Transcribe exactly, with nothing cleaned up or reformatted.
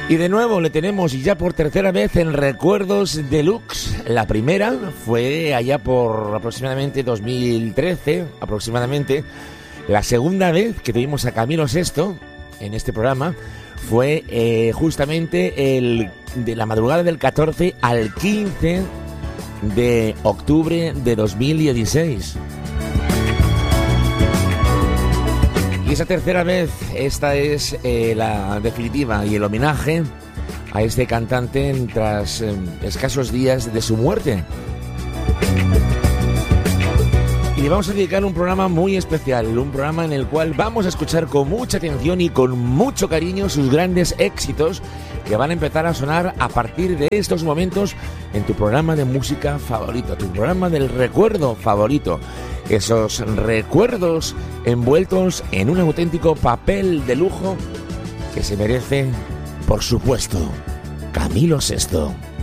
Y de nuevo le tenemos, y ya por tercera vez, en Recuerdos Deluxe. La primera fue allá por aproximadamente dos mil trece, aproximadamente. La segunda vez que tuvimos a Camilo Sesto en este programa fue eh, justamente el de la madrugada del catorce al quince de octubre de dos mil dieciséis. Y esa tercera vez, esta es eh, la definitiva y el homenaje a este cantante tras eh, escasos días de su muerte. Y le vamos a dedicar un programa muy especial, un programa en el cual vamos a escuchar con mucha atención y con mucho cariño sus grandes éxitos que van a empezar a sonar a partir de estos momentos en tu programa de música favorito, tu programa del recuerdo favorito. Esos recuerdos envueltos en un auténtico papel de lujo que se merece, por supuesto, Camilo Sesto.